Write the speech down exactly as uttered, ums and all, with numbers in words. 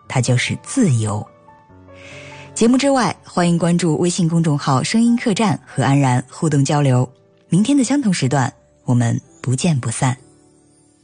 它就是自由。节目之外，欢迎关注微信公众号声音客栈和安然互动交流。明天的相同时段，我们不见不散。